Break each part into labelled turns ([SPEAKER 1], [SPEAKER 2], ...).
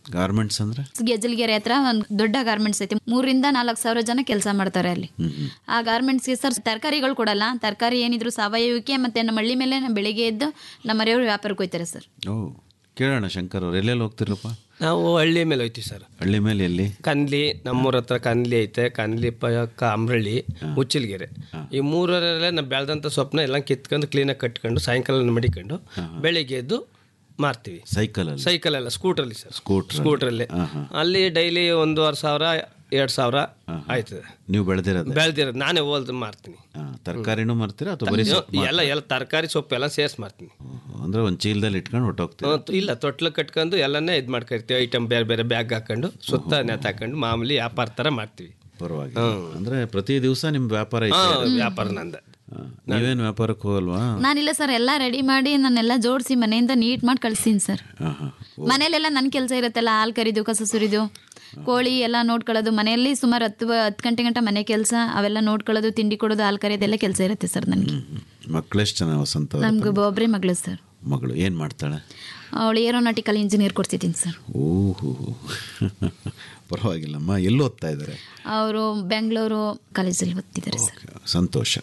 [SPEAKER 1] Garments ಅಂದ್ರೆ
[SPEAKER 2] ಗೆಜಲ್ಗೆರೆ ಹತ್ರ ಒಂದು ದೊಡ್ಡ ಗಾರ್ಮೆಂಟ್ಸ್ ಐತಿ. 3,000-4,000 ಜನ ಕೆಲಸ ಮಾಡ್ತಾರೆ ಅಲ್ಲಿ. ಆ ಗಾರ್ಮೆಂಟ್ಸ್ಗೆ ಸರ್ ತರಕಾರಿಗಳು ಕೊಡಲ್ಲ. ತರಕಾರಿ ಏನಿದ್ರು ಸಾವಯವಕ್ಕೆ ಮತ್ತೆ ನಮ್ಮ ಹಳ್ಳಿ ಮೇಲೆ ನಮ್ಮ ಬೆಳಿಗ್ಗೆ ಎದ್ದು ನಮ್ಮ ಮನೆಯವರು ವ್ಯಾಪಾರಕ್ಕೆ ಹೋಗ್ತಾರೆ ಸರ್.
[SPEAKER 1] ಓ, ಕೇಳೋಣ ಶಂಕರ್ ಅವ್ರು, ಎಲ್ಲೆಲ್ಲಿ ಹೋಗ್ತಿರಪ್ಪ?
[SPEAKER 3] ನಾವು ಹಳ್ಳಿ ಮೇಲೆ ಹೋಯ್ತೀವಿ ಸರ್.
[SPEAKER 1] ಹಳ್ಳಿ ಮೇಲೆ ಎಲ್ಲಿ?
[SPEAKER 3] ಕನ್ಲಿ, ನಮ್ಮೂರ ಹತ್ರ ಕನ್ಲಿ ಐತೆ. ಕನ್ಲಿ ಪಕ್ಕ ಅಮ್ರಳ್ಳಿ, ಉಚ್ಚಿಲ್ಗೆರೆ, ಈ ಮೂರರಲ್ಲೇ ನಾವು ಬೆಳೆದಂಥ ಸೊಪ್ಪನ್ನ ಎಲ್ಲ ಕಿತ್ಕೊಂಡು ಕ್ಲೀನಾಗಿ ಕಟ್ಕೊಂಡು ಸಾಯಂಕಾಲ ಮಡಿಕೊಂಡು ಬೆಳಿಗ್ಗೆ ಎದ್ದು ಮಾರ್ತೀವಿ. ಸೈಕಲ್ ಅಲ್ಲ, ಸ್ಕೂಟ್ರಲ್ಲಿ ಸರ್. ಸ್ಕೂಟ್ರಲ್ಲಿ ಅಲ್ಲಿ ಡೈಲಿ 1,500 2,000 ಆಯ್ತದೆ.
[SPEAKER 1] ನೀವು ಬೆಳೆದಿರೋದು
[SPEAKER 3] ನಾನೇ ಹೋಲ್ದು ಮಾರ್ತೀನಿ.
[SPEAKER 1] ತರಕಾರಿನೂ ಮಾರ್ತೀರಾ ಅಥವಾ
[SPEAKER 3] ಎಲ್ಲ ತರಕಾರಿ ಸೊಪ್ಪು ಎಲ್ಲ ಸೇರ್ಸ್ ಮಾರ್ತೀನಿ.
[SPEAKER 1] ಅಂದ್ರೆ ಒಂದು ಚೀಲದಲ್ಲಿ ಇಟ್ಕೊಂಡು ಹೊಟ್ಟೋಗ್ತೀವಿ?
[SPEAKER 3] ಇಲ್ಲ, ತೊಟ್ಲು ಕಟ್ಕೊಂಡು ಎಲ್ಲನೇ ಇದು ಮಾಡ್ಕೊಳ್ತೀವಿ. ಐಟಮ್ ಬೇರೆ ಬೇರೆ ಬ್ಯಾಗ್ ಹಾಕೊಂಡು ಸುತ್ತ ನೆತ್ತಾಕೊಂಡು ಮಾಮೂಲಿ ವ್ಯಾಪಾರ ಥರ ಮಾಡ್ತೀವಿ.
[SPEAKER 1] ಪರವಾಗಿಲ್ಲ. ಅಂದ್ರೆ ಪ್ರತಿ ದಿವಸ ನಿಮ್ಮ ವ್ಯಾಪಾರ?
[SPEAKER 3] ವ್ಯಾಪಾರ ನಂದ.
[SPEAKER 1] ನೀವೇನು ವ್ಯಾಪಾರಕ್ಕೆ ಹೋಗಲ್ವಾ?
[SPEAKER 2] ನಾನಿಲ್ಲ ಸರ್, ಎಲ್ಲ ರೆಡಿ ಮಾಡಿ ನಾನೆಲ್ಲ ಜೋಡಿಸಿ ಮನೆಯಿಂದ ನೀಟ್ ಮಾಡಿ ಕಳಿಸ್ತೀನಿ ಸರ್. ಮನೇಲೆಲ್ಲ ನನ್ನ ಕೆಲಸ ಇರುತ್ತಲ್ಲ, ಹಾಲು ಕರಿದು, ಕಸ ಸುರಿದು, ಕೋಳಿ ಎಲ್ಲ ನೋಡ್ಕೊಳ್ಳೋದು. ಮನೆಯಲ್ಲಿ ಸುಮಾರು 10 ಗಂಟೆ ಗಂಟ ಮನೆ ಕೆಲಸ, ಅವೆಲ್ಲ ನೋಡ್ಕೊಳ್ಳೋದು, ತಿಂಡಿ ಕೊಡೋದು, ಹಾಲು ಕರಿಯೋದೆಲ್ಲ ಕೆಲಸ ಇರುತ್ತೆ ಸರ್ ನನಗೆ.
[SPEAKER 1] ಮಕ್ಕಳೆಷ್ಟು ಜನ ವಸಂತ?
[SPEAKER 2] ನಮ್ಗೆ ಒಬ್ಬರೇ ಮಗಳು ಸರ್.
[SPEAKER 1] ಮಗಳು ಏನು ಮಾಡ್ತಾಳೆ?
[SPEAKER 2] ಅವಳು ಏರೋನಾಟಿಕಲ್ ಇಂಜಿನಿಯರ್ ಕೊಡ್ತಿದ್ದೀನಿ ಸರ್.
[SPEAKER 1] ಓಹೋ, ಪರವಾಗಿಲ್ಲಮ್ಮ. ಎಲ್ಲಿ ಓದ್ತಾ ಇದ್ದಾರೆ
[SPEAKER 2] ಅವರು? ಬೆಂಗಳೂರು ಕಾಲೇಜಲ್ಲಿ ಓದ್ತಿದ್ದಾರೆ ಸರ್.
[SPEAKER 1] ಸಂತೋಷ.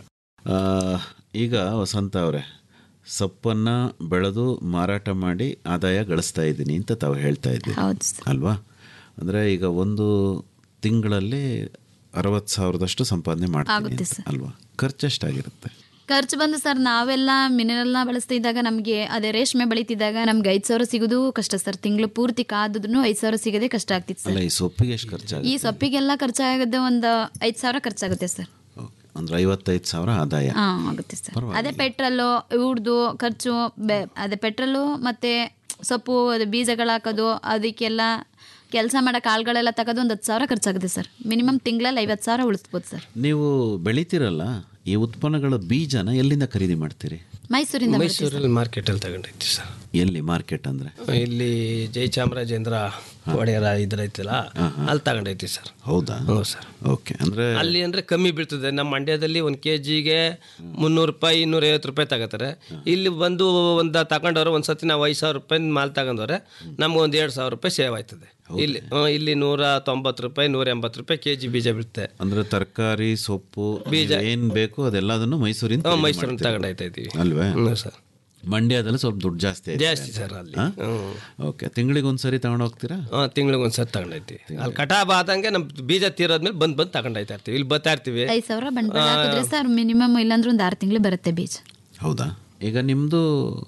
[SPEAKER 1] ಈಗ ವಸಂತ ಅವರೇ, ಸೊಪ್ಪನ್ನು ಬೆಳೆದು ಮಾರಾಟ ಮಾಡಿ ಆದಾಯ ಗಳಿಸ್ತಾ ಇದ್ದೀನಿ ಅಂತ ತಾವು ಹೇಳ್ತಾ ಇದ್ದೀವಿ ಅಲ್ವಾ? ಅಂದರೆ ಈಗ ಒಂದು ತಿಂಗಳಲ್ಲಿ 60,000 ಸಂಪಾದನೆ ಮಾಡ್ತೀನಿ ಅಲ್ವಾ? ಖರ್ಚು ಎಷ್ಟಾಗಿರುತ್ತೆ?
[SPEAKER 2] ಖರ್ಚು ಬಂದು ಸರ್, ನಾವೆಲ್ಲ ಮಿನರಲ್ನ ಬಳಸ್ತಿದ್ದಾಗ ನಮಗೆ ಅದೇ ರೇಷ್ಮೆ ಬೆಳೀತಿದ್ದಾಗ ನಮ್ಗೆ 5,000 ಸಿಗೋದು ಕಷ್ಟ ಸರ್. ತಿಂಗಳು ಪೂರ್ತಿ ಕಾದ್ರೂ 5,000 ಸಿಗೋದೇ ಕಷ್ಟ ಆಗ್ತಿತ್ತು ಸರ್.
[SPEAKER 1] ಈ ಸೊಪ್ಪಿಗೆ ಎಷ್ಟು ಖರ್ಚಾಗುತ್ತೆ?
[SPEAKER 2] ಈ ಸೊಪ್ಪಿಗೆಲ್ಲ ಖರ್ಚಾಗದೆ ಒಂದು 5,000 ಖರ್ಚಾಗುತ್ತೆ ಸರ್.
[SPEAKER 1] ಅಂದ್ರೆ 55,000 ಆದಾಯ
[SPEAKER 2] ಆಗುತ್ತೆ ಸರ್. ಅದೇ ಪೆಟ್ರೋಲು, ಇವ್ರದ್ದು ಖರ್ಚು, ಅದೇ ಪೆಟ್ರೋಲು ಮತ್ತೆ ಸೊಪ್ಪು, ಅದು ಬೀಜಗಳು ಹಾಕೋದು, ಅದಕ್ಕೆಲ್ಲ ಕೆಲಸ ಮಾಡೋಕೆ ಆಳುಗಳೆಲ್ಲ ತಗೋದು ಒಂದು 10,000 ಖರ್ಚಾಗುತ್ತೆ ಸರ್. ಮಿನಿಮಮ್ ತಿಂಗಳಲ್ಲಿ 50,000 ಉಳಿಸ್ಬೋದು ಸರ್.
[SPEAKER 1] ನೀವು ಬೆಳಿತೀರಲ್ಲ, ಈ ಉತ್ಪನ್ನಗಳ ಬೀಜನ ಎಲ್ಲಿಂದ ಖರೀದಿ ಮಾಡ್ತೀರಿ?
[SPEAKER 3] ಮೈಸೂರಲ್ಲಿ ಮಾರ್ಕೆಟಲ್ಲಿ ತಗೊಂಡೈತಿ ಸರ್.
[SPEAKER 1] ಎಲ್ಲಿ ಮಾರ್ಕೆಟ್ ಅಂದರೆ?
[SPEAKER 3] ಇಲ್ಲಿ ಜಯಚಾಮರಾಜೇಂದ್ರ ಒಡೆಯರ ಇದ್ರೈತಲ್ಲ, ಅಲ್ಲಿ ತಗೊಂಡೈತಿ ಸರ್.
[SPEAKER 1] ಹೌದಾ?
[SPEAKER 3] ಹೌದು ಸರ್.
[SPEAKER 1] ಓಕೆ. ಅಂದರೆ
[SPEAKER 3] ಅಲ್ಲಿ ಅಂದರೆ ಕಮ್ಮಿ ಬೀಳ್ತದೆ. ನಮ್ಮ ಮಂಡ್ಯದಲ್ಲಿ 1 kgಗೆ 300 ರೂಪಾಯಿ 250 ರೂಪಾಯಿ ತಗೋತಾರೆ. ಇಲ್ಲಿ ಬಂದು ಒಂದು ತಗೊಂಡವ್ರೆ, ಒಂದು ಸತಿ ನಾವು 5,000 ರೂಪಾಯಿ ಮಾಲ್ ತಗೊಂಡವ್ರೆ, ನಮ್ಗೆ ಒಂದು 2,000 ರೂಪಾಯಿ ಸೇವ್ ಆಯ್ತದೆ. ಇಲ್ಲಿ 190 ರೂಪಾಯಿ 180 ರೂಪಾಯಿ kg ಬೀಜ ಬೀಳುತ್ತೆ.
[SPEAKER 1] ಅಂದ್ರೆ ತರಕಾರಿ, ಸೊಪ್ಪು, ಬೀಜ ಏನ್ ಬೇಕು ಅದೆಲ್ಲದನ್ನು ಮೈಸೂರಿಂದ
[SPEAKER 3] ತಗೊಂಡಾಯ್ತಾ ಇದೀವಿ
[SPEAKER 1] ಅಲ್ವೇ
[SPEAKER 3] ಸರ್.
[SPEAKER 1] ಮಂಡ್ಯದಲ್ಲಿ ಸ್ವಲ್ಪ ದುಡ್ಡು ಜಾಸ್ತಿ
[SPEAKER 3] ಸರ್ ಅಲ್ಲಿ.
[SPEAKER 1] ಓಕೆ. ತಿಂಗಳಿಗೆ ಒಂದ್ಸರಿ ತಗೊಂಡು ಹೋಗ್ತೀರಾ?
[SPEAKER 3] ತಿಂಗಳಿಗೆ ಒಂದ್ಸರಿ ತಗೊಂಡೈತಿ. ಅಲ್ಲಿ ಕಟಾಬ್ ಆದಂಗೆ ನಮ್ ಬೀಜ ತೀರೋದ್ಮೇಲೆ ಬಂದು ತಗೊಂಡಾಯ್ತಾ ಇರ್ತೀವಿ. ಇಲ್ಲಿ ಬರ್ತಾ ಇರ್ತೀವಿ.
[SPEAKER 2] 5,000 ಬಂಡವಾಳ ಹಾಕಿದ್ರೆ ಸರ್ ಮಿನಿಮಮ್ ಇಲ್ಲಾಂದ್ರೆ ಒಂದು 6 ತಿಂಗಳು ಬರುತ್ತೆ ಬೀಜ.
[SPEAKER 1] ಹೌದಾ? ಈಗ ನಿಮ್ದು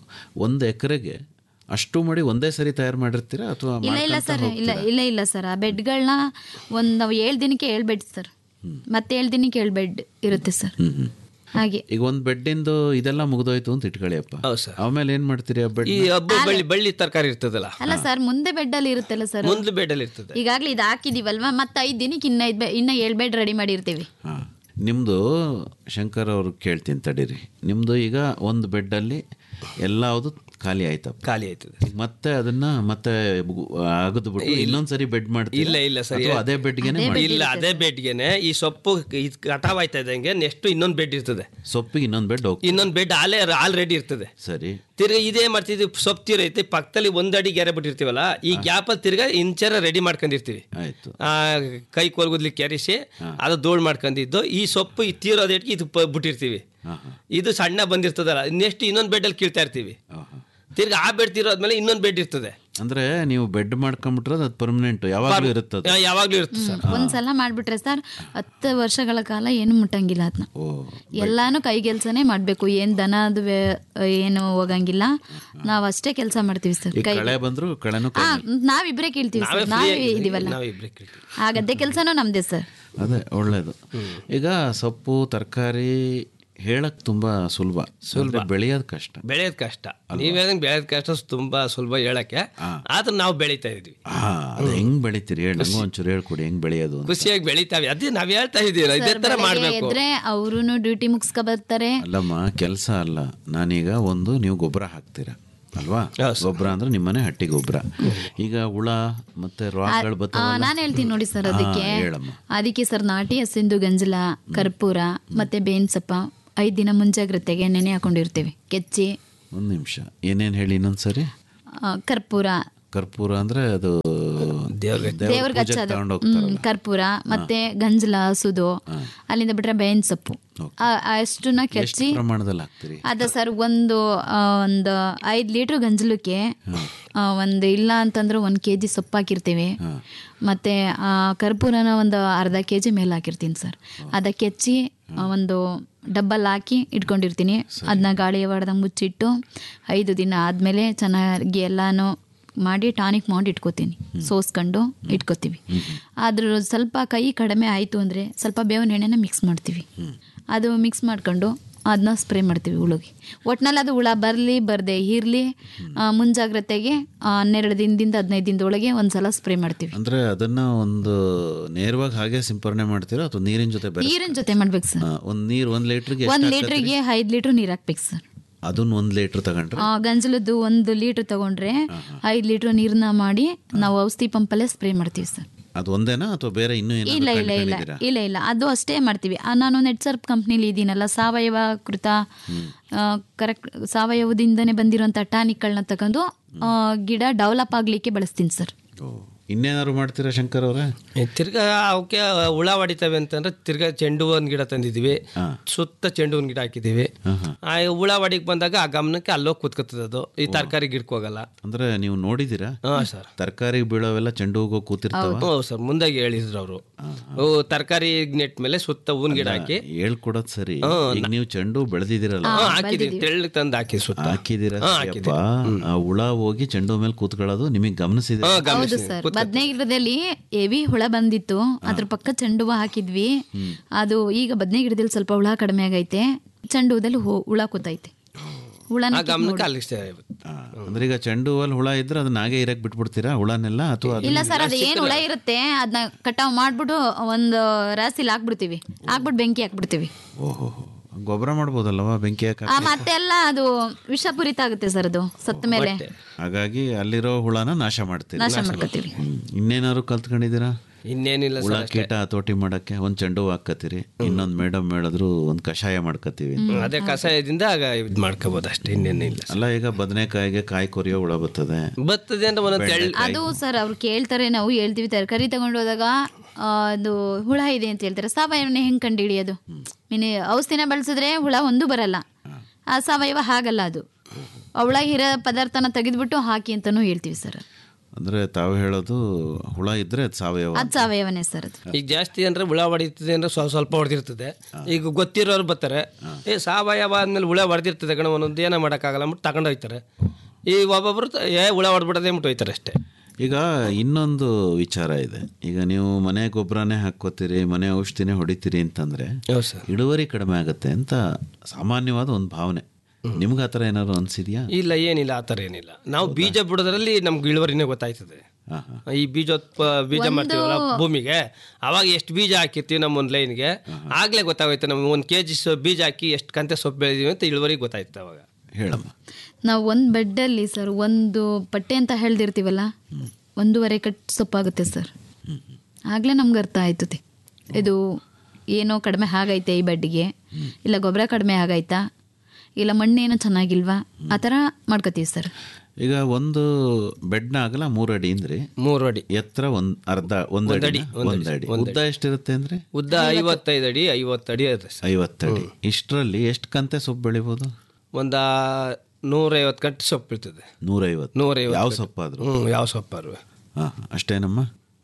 [SPEAKER 1] 1 ಎಕರೆಗೆ ಅಷ್ಟು ಮಾಡಿ ಒಂದೇ ಸರಿ ತಯಾರು ಮಾಡಿರ್ತೀರಾ ಅಥವಾ?
[SPEAKER 2] ಇಲ್ಲ ಸರ್, ಇಲ್ಲ ಸರ್. ಆ ಬೆಡ್ಗಳನ್ನ ಒಂದು 7 ದಿನಕ್ಕೆ 7 ಬೆಡ್ ಸರ್, ಮತ್ತೆ 7 ದಿನಕ್ಕೆ 7 ಬೆಡ್ ಇರುತ್ತೆ ಸರ್. ಹಾಗೆ
[SPEAKER 1] ಈಗ ಒಂದು ಬೆಡ್ಡಿಂದು ಇದೆಲ್ಲ ಮುಗಿದೋಯ್ತು ಅಂತ ಇಟ್ಕೊಳ್ಳಿ ಅಪ್ಪ. ಆಮೇಲೆ ಏನ್ ಮಾಡ್ತೀರಿ? ಆ ಬೆಡ್
[SPEAKER 3] ಬಳ್ಳಿ ತರಕಾರಿ ಇರ್ತದಲ್ಲ?
[SPEAKER 2] ಅಲ್ಲ ಸರ್, ಮುಂದೆ ಬೆಡ್ ಅಲ್ಲಿ ಇರುತ್ತಲ್ಲ ಸರ್.
[SPEAKER 3] ಮುಂದೆ ಬೆಡ್ ಅಲ್ಲಿ ಇರ್ತದೆ.
[SPEAKER 2] ಈಗಾಗ್ಲೇ ಇದು ಹಾಕಿದೀವಲ್ವಾ, ಮತ್ತೆ 5 ದಿನಕ್ಕೆ ಇನ್ನ 7 ಬೆಡ್ ರೆಡಿ ಮಾಡಿರ್ತೀವಿ.
[SPEAKER 1] ನಿಮ್ದು ಶಂಕರ್ ಅವ್ರು ಕೇಳ್ತೀನಿ ತಡೀರಿ. ನಿಮ್ದು ಈಗ ಒಂದು ಬೆಡ್ಡಲ್ಲಿ ಎಲ್ಲಾವುದು ಖಾಲಿ ಆಯ್ತದೆ. ಮತ್ತೆ ಅದನ್ನ ಮತ್ತೆ ಅಗದ್ಬಿಟ್ಟು ಇನ್ನೊಂದ್ಸರಿ ಬೆಡ್ ಮಾಡ್ತೀವಿ? ಇಲ್ಲ ಸರ್, ಅದೇ ಬೆಡ್ಗೆನೆ?
[SPEAKER 3] ಇಲ್ಲ, ಅದೇ ಬೆಡ್ಗೆನೆ ಈ ಸೊಪ್ಪು ಕಟಾವ್ ಆಯ್ತಾ ಇದ್ದಂಗೆ ನೆಕ್ಸ್ಟ್ ಇನ್ನೊಂದು ಬೆಡ್ ಇರ್ತದೆ.
[SPEAKER 1] ಸೊಪ್ಪಿಗೆ ಇನ್ನೊಂದು ಬೆಡ್
[SPEAKER 3] ಆಲ್ರೆಡಿ ಇರ್ತದೆ.
[SPEAKER 1] ಸರಿ.
[SPEAKER 3] ತಿರ್ಗಾ ಇದೇ ಮಾಡ್ತಿದ್ವಿ, ಸೊಪ್ಪು ತೀರೈತಿ ಪಕ್ಕದಲ್ಲಿ 1 ಅಡಿ ಗೆರೆ ಬಿಟ್ಟಿರ್ತೀವಲ್ಲ, ಈ ಗ್ಯಾಪ್ ಅಲ್ಲಿ ತಿರ್ಗಾ ಇಂಚರ ರೆಡಿ ಮಾಡ್ಕೊಂಡಿರ್ತೀವಿ.
[SPEAKER 1] ಆಯ್ತು.
[SPEAKER 3] ಕೈ ಕೋಲ್ಗುದ್ಲಿ ಕೆರಿಸಿ ಅದು ಧೂಳು ಮಾಡ್ಕೊಂಡಿದ್ದು, ಈ ಸೊಪ್ಪು ತೀರೋದೇಟ್ಗೆ ಇದು ಬಿಟ್ಟಿರ್ತೀವಿ. ಇದು ಸಣ್ಣ ಬಂದಿರ್ತದಲ್ಲ, ನೆಕ್ಸ್ಟ್ ಇನ್ನೊಂದು ಬೆಡ್ ಅಲ್ಲಿ ಕೀಳ್ತಾ ಇರ್ತೀವಿ. ತಿರ್ಗಿ ಆ ಬೆಡ್ ತೀರೋದ್ಮೇಲೆ ಇನ್ನೊಂದು ಬೆಡ್ ಇರ್ತದೆ.
[SPEAKER 1] ಅಂದ್ರೆ ನೀವು ಬೆಡ್ ಮಾಡ್ಕೊಂಡ್ಬಿಟ್ರೆ ಅದು ಪರ್ಮನೆಂಟ್ ಯಾವಾಗ್ಲೂ ಇರುತ್ತೆ
[SPEAKER 2] ಸರ್. ಒಂದ್ಸಲ ಮಾಡ್ಬಿಟ್ರೆ ಸರ್ 10 ವರ್ಷಗಳ ಕಾಲ ಏನು ಮುಟ್ಟಂಗಿಲ್ಲ ಅದನ್ನ. ಎಲ್ಲಾನು ಕೈಗೆಲ್ಸನೇ ಮಾಡ್ಬೇಕು. ಏನ್ ದನದ ಏನು ಹೋಗಂಗಿಲ್ಲ, ನಾವ್ ಅಷ್ಟೇ ಕೆಲಸ ಮಾಡ್ತೀವಿ ಸರ್.
[SPEAKER 1] ಕಳೆ ಬಂದ್ರು
[SPEAKER 2] ನಾವಿಬ್ರೇ ಕೇಳ್ತೀವಿ ಸರ್. ನಾವೇ ಇದೀವಲ್ಲ, ಆ ಗದ್ದೆ ಕೆಲ್ಸನೂ ನಮ್ದೇ ಸರ್.
[SPEAKER 1] ಅದೇ ಒಳ್ಳೇದು. ಈಗ ಸೊಪ್ಪು ತರಕಾರಿ ಹೇಳಕ್ ತುಂಬಾ ಸುಲಭ, ಬೆಳೆಯೋದು ಕಷ್ಟ.
[SPEAKER 3] ನೀವ್ ಬೆಳೆಯೋದ್ ಕಷ್ಟ, ತುಂಬಾ ಸುಲಭ ಹೇಳಕ್ಕೆ. ಆದ್ರೆ ನಾವು ಬೆಳೀತಾ ಇದೀವಿ.
[SPEAKER 1] ಅದು ಹೆಂಗ್ ಬೆಳಿತೀರಿ ಹೇಳಿ, ಒಂಚೂರು ಹೇಳ್ಕೊಡಿ ಹೆಂಗ್ ಬೆಳೆಯೋದು.
[SPEAKER 3] ಖುಷಿಯಾಗಿ ಬೆಳೀತಾವೆ, ಅದೇ ನಾವ್ ಹೇಳ್ತಾ ಇದೀವಿ. ಇದೇ ತರ ಮಾಡ್ಬೇಕು.
[SPEAKER 2] ಅವ್ರು ಡ್ಯೂಟಿ ಮುಗಿಸ್ಕೊ ಬರ್ತಾರೆ.
[SPEAKER 1] ಅಲ್ಲಮ್ಮ, ಕೆಲಸ ಅಲ್ಲ. ನಾನೀಗ ನೀವು ಗೊಬ್ಬರ ಹಾಕ್ತೀರಾ ಅಲ್ವಾ? ಗೊಬ್ಬರ ಅಂದ್ರೆ ನಿಮ್ಮನೆ ಹಟ್ಟಿ ಗೊಬ್ಬರ. ಈಗ ಹುಳ ಮತ್ತೆ ರೋಗಗಳು ಬರ್ತಾವ.
[SPEAKER 2] ನಾನು ಹೇಳ್ತೀನಿ ನೋಡಿ ಸರ್, ಅದಕ್ಕೆ ಸರ್ ನಾಟಿ ಹಸಿಂದು ಗಂಜಲ, ಕರ್ಪೂರ ಮತ್ತೆ ಬೇವಿನ ಸೊಪ್ಪ 5 ದಿನ ಮುಂಜಾಗ್ರತೆಗೆ ನೆನೆ ಹಾಕೊಂಡಿರ್ತೀವಿ. ಕೆಚ್ಚಿ.
[SPEAKER 1] 1 ನಿಮಿಷ, ಏನೇನು ಹೇಳಿ ಇನ್ನೊಂದ್ಸರಿ?
[SPEAKER 2] ಕರ್ಪೂರ
[SPEAKER 1] ಅಂದ್ರೆ ಅದು
[SPEAKER 2] ದೇವ್ರಿಗೆ ಹಚ್ಚೋದು ಕರ್ಪೂರ ಮತ್ತೆ ಗಂಜಲ ಹಸುದು, ಅಲ್ಲಿಂದ ಬಿಟ್ರೆ ಬೇವಿನ ಸೊಪ್ಪು ಅಷ್ಟನ್ನ ಕೆಚ್ಚಿ
[SPEAKER 1] ಪ್ರಮಾಣದಲ್ಲಿ ಹಾಕ್ತೀರಿ?
[SPEAKER 2] ಅದ ಸರ್ ಒಂದು 5 ಲೀಟ್ರ್ ಗಂಜಲಕ್ಕೆ ಒಂದು ಇಲ್ಲ ಅಂತಂದ್ರೆ 1 kg ಸೊಪ್ಪು ಹಾಕಿರ್ತೀವಿ. ಮತ್ತೆ ಕರ್ಪೂರನ ಒಂದು ಅರ್ಧ kg ಮೇಲೆ ಹಾಕಿರ್ತೀನಿ ಸರ್. ಅದಕ್ಕೆ ಹೆಚ್ಚಿ ಒಂದು ಡಬ್ಬಲ್ ಹಾಕಿ ಇಟ್ಕೊಂಡಿರ್ತೀನಿ. ಅದನ್ನ ಗಾಳಿ ಹೊಡೆದಂಗೆ ಮುಚ್ಚಿಟ್ಟು 5 ದಿನ ಆದಮೇಲೆ ಚೆನ್ನಾಗಿ ಎಲ್ಲಾನು ಮಾಡಿ ಟಾನಿಕ್ ಮಾಡಿ ಇಟ್ಕೋತೀನಿ, ಸೋಸ್ಕೊಂಡು ಇಟ್ಕೋತೀವಿ. ಅದ್ರ ಸ್ವಲ್ಪ ಕೈ ಕಡಿಮೆ ಆಯಿತು ಅಂದರೆ ಸ್ವಲ್ಪ ಬೇವಿನ ಎಣ್ಣೆನ ಮಿಕ್ಸ್ ಮಾಡ್ತೀವಿ. ಅದು ಮಿಕ್ಸ್ ಮಾಡ್ಕೊಂಡು ಅದನ್ನ ಸ್ಪ್ರೇ ಮಾಡ್ತೀವಿ ಹುಳುಗೆ. ಒಟ್ನಲ್ಲಿ ಅದು ಹುಳ ಬರದೆ ಇರಲಿ ಮುಂಜಾಗ್ರತೆಗೆ 12 ದಿನದಿಂದ 15 ದಿನದೊಳಗೆ ಒಂದ್ಸಲ ಸ್ಪ್ರೇ ಮಾಡ್ತೀವಿ.
[SPEAKER 1] ಅಂದ್ರೆ ಅದನ್ನ ಒಂದು ನೇರವಾಗಿ ಹಾಗೆ ಸಿಂಪರಣೆ ಮಾಡ್ತೀರಾ ಅಥವಾ ನೀರಿನ ಜೊತೆ
[SPEAKER 2] ಮಾಡ್ಬೇಕು ಸರ್?
[SPEAKER 1] ಒಂದು ಲೀಟ್ರಿಗೆ
[SPEAKER 2] 1 ಲೀಟ್ರಿಗೆ 5 ಲೀಟ್ರ್ ನೀರು ಹಾಕ್ಬೇಕು ಸರ್.
[SPEAKER 1] ಅದನ್ನ 1 ಲೀಟ್ರ್ ತಗೊಂಡ್ರೆ
[SPEAKER 2] ಗಂಜಲದ್ದು 1 ಲೀಟ್ರ್ ತಗೊಂಡ್ರೆ 5 ಲೀಟ್ರ್ ನೀರನ್ನ ಮಾಡಿ ನಾವು ಔಷಧಿ ಪಂಪಲ್ಲೇ ಸ್ಪ್ರೇ ಮಾಡ್ತೀವಿ ಸರ್.
[SPEAKER 1] ಅದು ಒಂದೇನಾ ಅಥವಾ ಬೇರೆ ಇನ್ನೂ
[SPEAKER 2] ಇಲ್ಲ ಅದು ಅಷ್ಟೇ ಮಾಡ್ತೀವಿ. ನಾನು ನೆಟ್ಸರ್ಪ್ ಕಂಪ್ನಿಲಿ ಇದ್ದೀನಲ್ಲ, ಸಾವಯವ ಕೃತ ಕರೆಕ್ಟ್ ಸಾವಯವದಿಂದನೇ ಬಂದಿರೋಂಥ ಟಾನಿಕ್ಗಳನ್ನ ತಗೊಂಡು ಗಿಡ ಡೆವಲಪ್ ಆಗಲಿಕ್ಕೆ ಬಳಸ್ತೀನಿ ಸರ್.
[SPEAKER 1] ಇನ್ನೇನಾದ್ರು ಮಾಡ್ತೀರಾ ಶಂಕರ್ ಅವರೇ?
[SPEAKER 3] ತಿರ್ಗಾ ಅವಕ್ಕೆ ಹುಳ ಹೊಡಿತವೆ ಅಂತಂದ್ರೆ ತಿರ್ಗಾ ಚೆಂಡು ಹೂವಿನ ಗಿಡ ತಂದಿದ್ದೀವಿ, ಸುತ್ತ ಚೆಂಡು ಹೂವಿನ ಗಿಡ ಹಾಕಿದ್ದೀವಿ. ಆ ಹುಳ ಹೊಡಿಗೆ ಬಂದಾಗ ಆ ಗಮನಕ್ಕೆ ಅಲ್ಲೋಗಿ ಕೂತ್ಕೊತದೆ ಅದು. ಈ ತರಕಾರಿ ಗಿಡಕ್ಕೆ ಹೋಗಲ್ಲ. ಅಂದ್ರೆ
[SPEAKER 1] ನೀವು ನೋಡಿದ್ದೀರಾ?
[SPEAKER 3] ಸರ್,
[SPEAKER 1] ತರಕಾರಿ ಬೀಳೋವೆಲ್ಲ ಚೆಂಡು ಹೂವು ಕೂತಿರ್ತಾವೆ.
[SPEAKER 3] ಹೌದು ಸರ್, ಮುಂದಾಗಿ ಹೇಳಿದ್ರು ಅವರು. ತರಕಾರಿ ನೆಟ್ ಮೇಲೆ ಸುತ್ತ ಹೂವಿನ ಗಿಡ ಹಾಕಿ
[SPEAKER 1] ಹೇಳ್ಕೊಡೋದು ಸರಿ. ಈಗ ನೀವು ಚೆಂಡು ಬೆಳೆದಿದ್ದೀರಲ್ಲ,
[SPEAKER 3] ಹಾಕಿದೀವಿ, ತೆಳ್ಳು ತಂದು ಹಾಕಿ ಸುತ್ತ
[SPEAKER 1] ಹಾಕಿದ್ದೀರಾ? ಆ ಹುಳ ಹೋಗಿ ಚೆಂಡು ಮೇಲೆ ಕೂತ್ಕೊಳ್ಳೋದು ನಿಮಗೆ ಗಮನಿಸಿದೆ?
[SPEAKER 2] ಬದನೆ ಗಿಡದಲ್ಲಿ ಹೆವಿ ಹುಳ ಬಂದಿತ್ತು, ಅದ್ರ ಪಕ್ಕ ಚೆಂಡು ಹೂವು ಹಾಕಿದ್ವಿ. ಅದು ಈಗ ಬದನೆ ಗಿಡದಲ್ಲಿ ಸ್ವಲ್ಪ ಹುಳ ಕಡಿಮೆ ಆಗೈತೆ, ಚೆಂಡು ಹೂದಲ್ಲಿ ಹುಳ ಕೂತೈತೆ.
[SPEAKER 1] ಅಂದ್ರೆ ಈಗ ಚೆಂಡು ಹೂವಲ್ಲಿ ಹುಳ ಇದ್ರೆ ಅದನ್ನ ಹಾಗೆ ಇರಕ್ ಬಿಟ್ಬಿಡ್ತೀರಾ ಹುಳನೆಲ್ಲ? ಅಥವಾ
[SPEAKER 2] ಇಲ್ಲ ಸರ್, ಅದು ಏನ್ ಹುಳ ಇರುತ್ತೆ ಅದನ್ನ ಕಟಾವ್ ಮಾಡ್ಬಿಟ್ಟು ಒಂದು ರಾಸಿಲ್ ಹಾಕ್ಬಿಡ್ತೀವಿ, ಹಾಕ್ಬಿಟ್ಟು ಬೆಂಕಿ ಹಾಕ್ಬಿಡ್ತೀವಿ.
[SPEAKER 1] ಓಹೋ, ಗೊಬ್ಬರ ಮಾಡ್ಬೋದಲ್ವಾ ಬೆಂಕಿ ಹಾಕಿ?
[SPEAKER 2] ಮತ್ತೆಲ್ಲ ಅದು ವಿಷಪೂರಿತ ಆಗುತ್ತೆ ಸರ್ ಅದು ಸತ್ತ ಮೇಲೆ.
[SPEAKER 1] ಹಾಗಾಗಿ ಅಲ್ಲಿರೋ ಹುಳನ ನಾಶ ಮಾಡ್ತೀವಿ. ಇನ್ನೇನಾದ್ರು ಕಲ್ತ್ಕೊಂಡಿದ್ದೀರಾ?
[SPEAKER 3] ಇನ್ನೇನಿಲ್ಲ,
[SPEAKER 1] ಹುಳ ಕೀಟ ಹತೋಟಿ ಮಾಡಕ್ಕೆ ಒಂದ್ ಚೆಂಡು ಹಾಕತ್ತೀರಿ, ಇನ್ನೊಂದ್ ಮೇಡಮ್ ಹೇಳಿದ್ರು ಒಂದ್ ಕಷಾಯ ಮಾಡ್ಕತ್ತೀವಿ.
[SPEAKER 3] ಅದೇ ಕಷಾಯದಿಂದ ಆಗ ಇದು ಮಾಡ್ಕೋಬಹುದು ಅಷ್ಟೇ, ಇನ್ನೇನಿಲ್ಲ.
[SPEAKER 1] ಅಲ್ಲ, ಈಗ ಬದನೆಕಾಯಿಗೆ ಕಾಯಿ ಕೊರಿಯೋ ಹುಳ ಬರ್ತದೆ
[SPEAKER 2] ಅದು ಸರ್ ಅವ್ರು ಕೇಳ್ತಾರೆ, ನಾವು ಹೇಳ್ತೀವಿ ತರಕಾರಿ ತಗೊಂಡು ಹೋದಾಗ ಅದು ಹುಳ ಇದೆ ಅಂತ ಹೇಳ್ತಾರೆ. ಸಾವಯವನ ಹೆಂಗ್ ಕಂಡು ಹಿಡಿಯೋದು? ಔಷಧಿನ ಬಳಸಿದ್ರೆ ಹುಳ ಒಂದು ಬರಲ್ಲ. ಆ ಸಾವಯವ ಹಾಗಲ್ಲ, ಅದು ಹುಳ ಇರೋ ಪದಾರ್ಥನ ತೆಗೆದ್ಬಿಟ್ಟು ಹಾಕಿ ಅಂತಾನು ಹೇಳ್ತೀವಿ ಸರ್.
[SPEAKER 1] ಅಂದ್ರೆ ತಾವು ಹೇಳೋದು ಹುಳ ಇದ್ರೆ ಅದು
[SPEAKER 2] ಸಾವಯವನೇ ಸರ್. ಅದು
[SPEAKER 3] ಈಗ ಜಾಸ್ತಿ ಅಂದ್ರೆ ಹುಳ ಹೊಡಿತದೆ ಅಂದ್ರೆ ಸ್ವಲ್ಪ ಹೊಡೆದಿರ್ತದೆ. ಈಗ ಗೊತ್ತಿರೋರು ಬರ್ತಾರೆ, ಸಾವಯವ ಆದ್ಮೇಲೆ ಹುಳ ಹೊಡೆದಿರ್ತದೆ ಕಣ, ಒಂದೊಂದು ಏನೋ ಮಾಡೋಕ್ಕಾಗಲ್ಲ ಅಂದ್ಬಿಟ್ಟು ತಗೊಂಡು ಹೋಗ್ತಾರೆ. ಈ ಒಬ್ಬೊಬ್ರು ಹುಳ ಹೊಡ್ಬಿಡೋದೇ ಅಂದ್ಬಿಟ್ಟು ಹೋಗ್ತಾರೆ ಅಷ್ಟೇ.
[SPEAKER 1] ಈಗ ಇನ್ನೊಂದು ವಿಚಾರ ಇದೆ. ಈಗ ನೀವು ಮನೆ ಗೊಬ್ಬರನೇ ಹಾಕೋತೀರಿ, ಮನೆ ಔಷಧಿನೇ ಹೊಡಿತೀರಿ ಅಂತಂದ್ರೆ ಇಳುವರಿ ಕಡಿಮೆ ಆಗುತ್ತೆ ಅಂತ ಸಾಮಾನ್ಯವಾದ ಒಂದು ಭಾವನೆ. ನಿಮ್ಗೆ ಆ ಥರ ಏನಾದ್ರು ಅನ್ಸಿದ್ಯಾ?
[SPEAKER 3] ಇಲ್ಲ, ಏನಿಲ್ಲ, ಆ ಥರ ಏನಿಲ್ಲ. ನಾವು ಬೀಜ ಬಿಡೋದ್ರಲ್ಲಿ ನಮ್ಗೆ ಇಳುವರಿನೇ ಗೊತ್ತಾಯ್ತದೆ. ಈ ಬೀಜ ಮಾಡ್ತೀವಲ್ಲ ಭೂಮಿಗೆ, ಅವಾಗ ಎಷ್ಟು ಬೀಜ ಹಾಕಿರ್ತೀವಿ ನಮ್ಮ ಒಂದು ಲೈನ್ಗೆ, ಆಗ್ಲೇ ಗೊತ್ತಾಗುತ್ತೆ ನಮ್ಗೆ 1 kg ಬೀಜ ಹಾಕಿ ಎಷ್ಟು ಕಂತೆ ಸೊಪ್ಪು ಬೆಳೆದೀವಿ ಅಂತ ಇಳುವರಿ ಗೊತ್ತಾಯ್ತದೆ ಅವಾಗ.
[SPEAKER 1] ಹೇಳಮ್ಮ.
[SPEAKER 2] ನಾವು ಒಂದು ಬೆಡ್ಡಲ್ಲಿ ಸರ್ ಒಂದು ಪಟ್ಟೆ ಅಂತ ಹೇಳ್ದಿರ್ತೀವಲ್ಲ, 1.5 ಕಟ್ ಸೊಪ್ಪಾಗುತ್ತೆ ಸರ್. ಆಗಲೇ ನಮ್ಗೆ ಅರ್ಥ ಆಯ್ತದೆ ಇದು ಏನೋ ಕಡಿಮೆ ಆಗೈತೆ ಈ ಬೆಡ್ಗೆ, ಇಲ್ಲ ಗೊಬ್ಬರ ಕಡಿಮೆ ಆಗೈತಾ, ಇಲ್ಲ ಮಣ್ಣೇನೋ ಚೆನ್ನಾಗಿಲ್ವಾ, ಆ ಥರ ಮಾಡ್ಕೋತೀವಿ ಸರ್.
[SPEAKER 1] ಈಗ ಒಂದು ಬೆಡ್ನ ಆಗಲ್ಲ 3 ಅಡಿ ಅಂದ್ರೆ
[SPEAKER 3] 3 ಅಡಿ
[SPEAKER 1] ಎತ್ತರ ಒಂದು ಅಡಿ. ಉದ್ದ ಎಷ್ಟಿರುತ್ತೆ ಅಂದ್ರೆ?
[SPEAKER 3] ಉದ್ದ 55 ಅಡಿ 50 ಅಡಿ ಇರುತ್ತೆ.
[SPEAKER 1] 50 ಅಡಿ. ಇಷ್ಟರಲ್ಲಿ ಎಷ್ಟು ಕಂತೆ ಸೊಪ್ಪು ಬೆಳಿಬೋದು?
[SPEAKER 3] ಒಂದು 150 ಕಂತೆ ಸೊಪ್ಪು ಬೀಳ್ತದೆ.
[SPEAKER 1] 150? ಯಾವ ಸೊಪ್ಪಾದ್ರು?
[SPEAKER 3] ಯಾವ ಸೊಪ್ಪಾದ್ರು
[SPEAKER 1] ಅಷ್ಟೇನಮ್ಮ?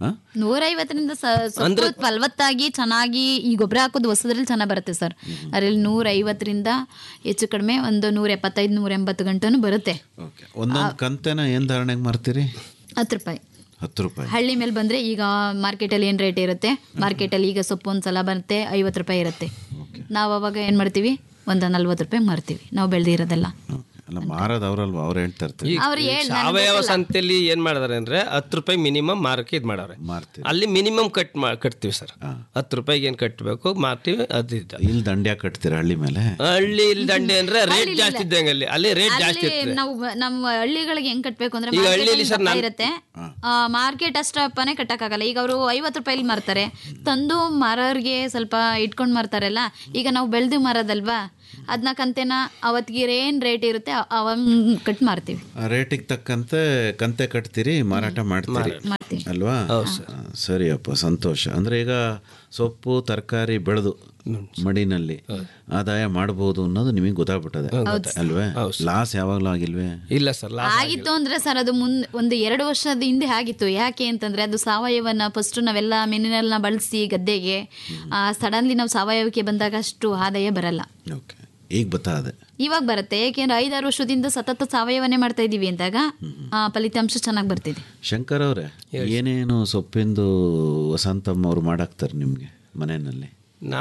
[SPEAKER 2] 150ರಿಂದ ಫಲವತ್ತಾಗಿ ಚೆನ್ನಾಗಿ ಈ ಗೊಬ್ಬರ ಹಾಕೋದು ಹೊಸದ್ರಲ್ಲಿ ಚೆನ್ನಾಗಿ ಬರುತ್ತೆ ಸರ್. ಅದರಲ್ಲಿ 150ರಿಂದ ಹೆಚ್ಚು ಕಡಿಮೆ ಒಂದು 175 180 ಗಂಟೆನೂ ಬರುತ್ತೆ.
[SPEAKER 1] ಒಂದೊಂದು ಕಂತೆನ ಏನು ಧಾರಣೆಗೆ ಮಾರ್ತೀರಿ?
[SPEAKER 2] 10 ರೂಪಾಯಿ.
[SPEAKER 1] 10 ರೂಪಾಯಿ.
[SPEAKER 2] ಹಳ್ಳಿ ಮೇಲೆ ಬಂದರೆ ಈಗ ಮಾರ್ಕೆಟಲ್ಲಿ ಏನು ರೇಟ್ ಇರುತ್ತೆ, ಮಾರ್ಕೆಟಲ್ಲಿ ಈಗ ಸೊಪ್ಪು ಒಂದು ಸಲ ಬರುತ್ತೆ 50 ರೂಪಾಯಿ ಇರುತ್ತೆ. ನಾವು ಅವಾಗ ಏನು ಮಾಡ್ತೀವಿ, ಒಂದು 40 ರೂಪಾಯಿ ಮಾರ್ತೀವಿ, ನಾವು ಬೆಳೆದಿರೋದೆಲ್ಲ.
[SPEAKER 1] ಮಾರೋದು ಅವರಲ್ವಾ, ಅವ್ರು ಹೇಳ್ತಾ ಇರ್ತಾರೆ.
[SPEAKER 3] ಸಾವಯವ ಸಂತೆಯಲ್ಲಿ ಏನ್ ಮಾಡಿದಾರೆ ಅಂದ್ರೆ 10 ರೂಪಾಯಿ ಮಿನಿಮಮ್ ಮಾರಕ್ಕೆ ಇದು ಮಾಡವ್ರೆ. ಅಲ್ಲಿ ಮಿನಿಮಮ್ ಕಟ್ತೀವಿ ಸರ್. 10 ರೂಪಾಯಿಗೆ ಏನ್ ಕಟ್ಟಬೇಕು ಮಾರ್ತೀವಿ. ಅದಿದ್ದ
[SPEAKER 1] ಇಲ್ಲಿ ದಂಡ್ಯ ಕಟ್ತೀರ ಹಳ್ಳಿ ಮೇಲೆ?
[SPEAKER 3] ಹಳ್ಳಿ ಇಲ್ಲಿ ದಂಡೆ ಅಂದ್ರೆ ರೇಟ್ ಜಾಸ್ತಿ ಇದ್ದಂಗೆ ಅಲ್ಲಿ ರೇಟ್ ಜಾಸ್ತಿ ಇರುತ್ತೆ.
[SPEAKER 2] ನಾವು ನಮ್ಮ ಹಳ್ಳಿಗಳಿಗೆ ಹೆಂಗ್ ಕಟ್ಬೇಕು ಅಂದ್ರೆ ಇರುತ್ತೆ, ಮಾರ್ಕೆಟ್ ಅಷ್ಟಪ್ಪನೇ ಕಟ್ಟಕ್ಕಾಗಲ್ಲ. ಈಗ ಅವರು 50 ರೂಪಾಯಿಲಿ ಮಾರ್ತಾರೆ, ತಂದು ಮಾರೋರಿಗೆ ಸ್ವಲ್ಪ ಇಟ್ಕೊಂಡು ಮಾರ್ತಾರಲ್ಲ. ಈಗ ನಾವು ಬೆಳೆದು ಮಾರೋದಲ್ವಾ, ಅದನ್ನ ಕಂತೆನ ಅವತ್ತಿಗೆ ಏನು ರೇಟ್ ಇರುತ್ತೆ ಅವಾಗ ಕಟ್ ಮಾಡ್ತೀವಿ.
[SPEAKER 1] ಆ ರೇಟಿಗೆ ತಕ್ಕಂತೆ ಕಂತೆ ಕಟ್ತೀರಿ, ಮಾರಾಟ ಮಾಡ್ತೀರಿ ಅಲ್ವಾ? ಸರಿಯಪ್ಪ, ಸಂತೋಷ. ಅಂದರೆ ಈಗ ಸೊಪ್ಪು ತರಕಾರಿ ಬೆಳೆದು ಮಡಿನಲ್ಲಿ ಆದಾಯ ಮಾಡಬಹುದು ಅನ್ನೋದು ನಿಮಗೆ ಗೊತ್ತಾಗ್ಬಿಟ್ಟದೆ ಅಲ್ವೇ? ಲಾಸ್ ಯಾವಾಗಲೂ ಆಗಿಲ್ವೇ?
[SPEAKER 3] ಇಲ್ಲ ಸರ್,
[SPEAKER 2] ಆಗಿತ್ತು ಅಂದ್ರೆ ಸರ್ ಅದು ಒಂದು 2 ವರ್ಷದ ಹಿಂದೆ ಆಗಿತ್ತು. ಯಾಕೆ ಅಂತಂದ್ರೆ ಅದು ಸಾವಯವನ ಫಸ್ಟ್ ನಾವೆಲ್ಲ ಮಿನರಲ್ನ ಬಳಸಿ ಗದ್ದೆಗೆ ಸಡನ್ಲಿ ನಾವು ಸಾವಯವಕ್ಕೆ ಬಂದಾಗ ಅಷ್ಟು ಆದಾಯ ಬರಲ್ಲ.
[SPEAKER 1] ಓಕೆ, ಈಗ ಬತ್ತದೆ,
[SPEAKER 2] ಇವಾಗ ಬರುತ್ತೆ. ಯಾಕೆಂದ್ರೆ 5-6 ವರ್ಷದಿಂದ ಸತತ ಸಾವಯವನೇ ಮಾಡ್ತಾ ಇದೀವಿ ಅಂದಾಗ ಫಲಿತಾಂಶ ಚೆನ್ನಾಗಿ ಬರ್ತಿದೆ.
[SPEAKER 1] ಶಂಕರ್ ಅವರೇ, ಏನೇನು ಸೊಪ್ಪಿಂದು ವಸಂತಮ್ಮ ಅವ್ರು ಮಾಡಾಕ್ತಾರೆ ನಿಮ್ಗೆ ಮನೆಯಲ್ಲಿ?